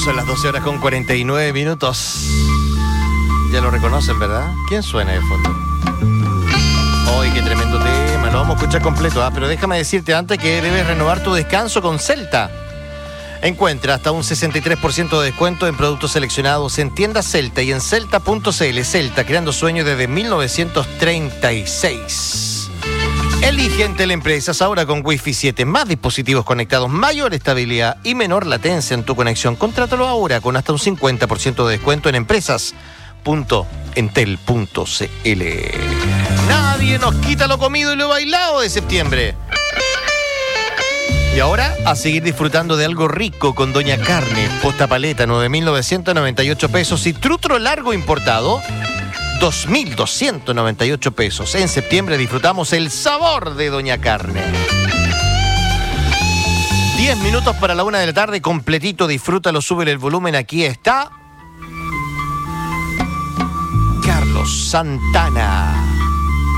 Son las 12 horas con 49 minutos. Ya lo reconocen, ¿verdad? ¿Quién suena de fondo? ¡Ay, qué tremendo tema! Lo vamos a escuchar completo, pero déjame decirte antes que debes renovar tu descanso con Celta. Encuentra hasta un 63% de descuento en productos seleccionados en tiendas Celta y en celta.cl. Celta, creando sueños desde 1936. Elige en Teleempresas ahora con Wi-Fi 7, más dispositivos conectados, mayor estabilidad y menor latencia en tu conexión. Contrátalo ahora con hasta un 50% de descuento en empresas.entel.cl. Nadie nos quita lo comido y lo bailado de septiembre. Y ahora a seguir disfrutando de algo rico con Doña Carne. Posta paleta, 9.998 pesos y trutro largo importado, 2.298 pesos. En septiembre disfrutamos el sabor de Doña Carne. 10 minutos para la 1 de la tarde, completito, disfrútalo, súbele el volumen. Aquí está Carlos Santana.